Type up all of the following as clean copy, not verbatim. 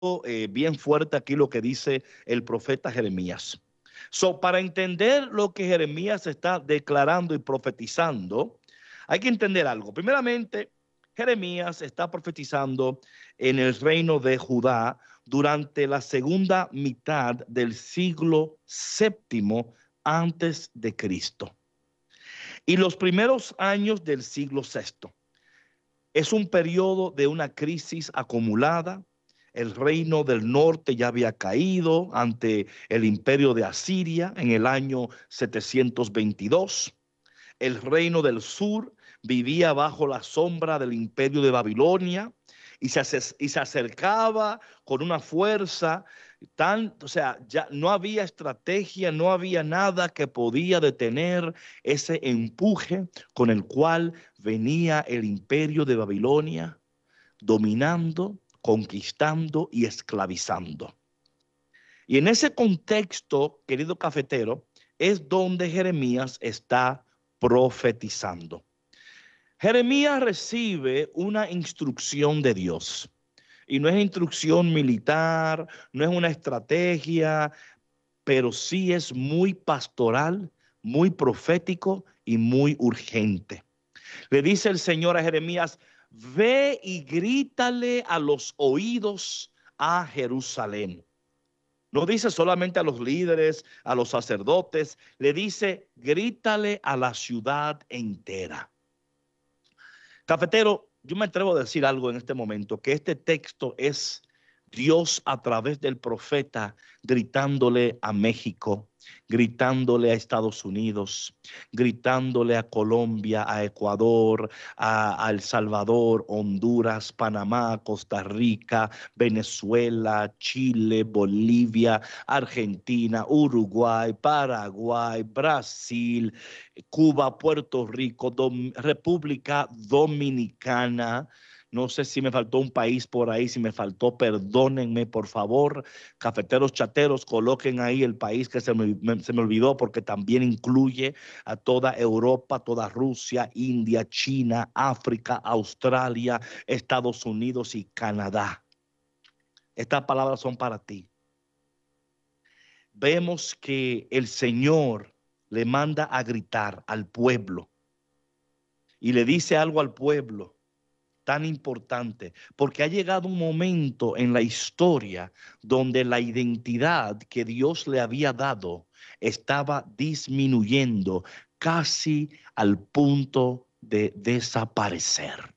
bien fuerte aquí lo que dice el profeta Jeremías. Para entender lo que Jeremías está declarando y profetizando, hay que entender algo. Primeramente, Jeremías está profetizando en el reino de Judá durante la segunda mitad del siglo séptimo antes de Cristo y los primeros años del siglo sexto. Es un periodo de una crisis acumulada. El reino del norte ya había caído ante el imperio de Asiria en el año 722. El reino del sur vivía bajo la sombra del imperio de Babilonia y se acercaba con una fuerza o sea, ya no había estrategia, no había nada que podía detener ese empuje con el cual venía el imperio de Babilonia, dominando, conquistando y esclavizando. Y en ese contexto, querido cafetero, es donde Jeremías está profetizando. Jeremías recibe una instrucción de Dios. Y no es instrucción militar, no es una estrategia, pero sí es muy pastoral, muy profético y muy urgente. Le dice el Señor a Jeremías: ve y grítale a los oídos a Jerusalén. No dice solamente a los líderes, a los sacerdotes, le dice: grítale a la ciudad entera. Cafetero, yo me atrevo a decir algo en este momento, que este texto es Dios a través del profeta gritándole a México, gritándole a Estados Unidos, gritándole a Colombia, a Ecuador, a El Salvador, Honduras, Panamá, Costa Rica, Venezuela, Chile, Bolivia, Argentina, Uruguay, Paraguay, Brasil, Cuba, Puerto Rico, República Dominicana. No sé si me faltó un país por ahí, si me faltó, perdónenme, por favor. Cafeteros chateros, coloquen ahí el país que se me olvidó, porque también incluye a toda Europa, toda Rusia, India, China, África, Australia, Estados Unidos y Canadá. Estas palabras son para ti. Vemos que el Señor le manda a gritar al pueblo y le dice algo al pueblo tan importante, porque ha llegado un momento en la historia donde la identidad que Dios le había dado estaba disminuyendo casi al punto de desaparecer.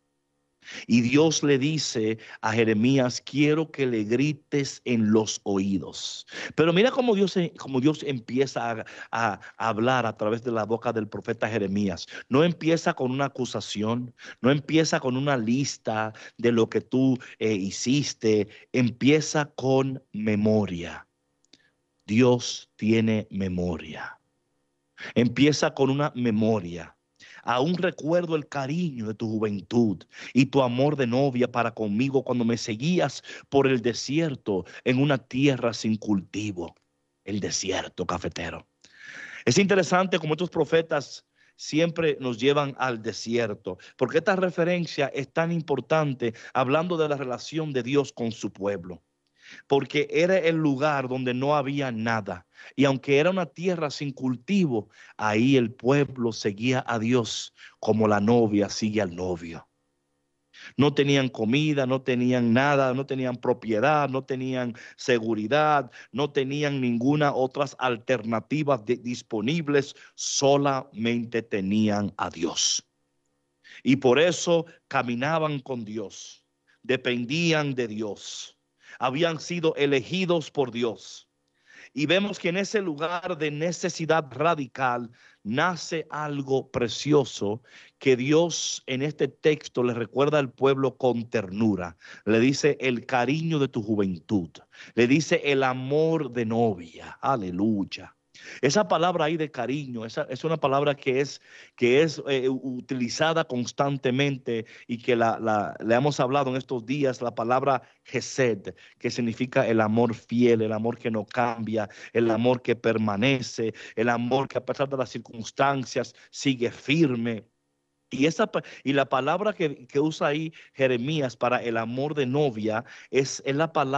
Y Dios le dice a Jeremías: quiero que le grites en los oídos. Pero mira cómo Dios empieza a hablar a través de la boca del profeta Jeremías. No empieza con una acusación, no empieza con una lista de lo que tú hiciste, empieza con memoria. Dios tiene memoria. Empieza con una memoria. Aún recuerdo el cariño de tu juventud y tu amor de novia para conmigo cuando me seguías por el desierto en una tierra sin cultivo. El desierto, cafetero. Es interesante cómo estos profetas siempre nos llevan al desierto, porque esta referencia es tan importante hablando de la relación de Dios con su pueblo, porque era el lugar donde no había nada. Y aunque era una tierra sin cultivo, ahí el pueblo seguía a Dios como la novia sigue al novio. No tenían comida, no tenían nada, no tenían propiedad, no tenían seguridad, no tenían ninguna otras alternativas disponibles, solamente tenían a Dios. Y por eso caminaban con Dios, dependían de Dios, habían sido elegidos por Dios. Y vemos que en ese lugar de necesidad radical nace algo precioso que Dios en este texto le recuerda al pueblo con ternura. Le dice: el cariño de tu juventud. Le dice: el amor de novia. Aleluya. Esa palabra ahí de cariño, esa es una palabra que es utilizada constantemente y que le hemos hablado en estos días, la palabra Gesed, que significa el amor fiel, el amor que no cambia, el amor que permanece, el amor que a pesar de las circunstancias sigue firme. Y la palabra que usa ahí Jeremías para el amor de novia es la palabra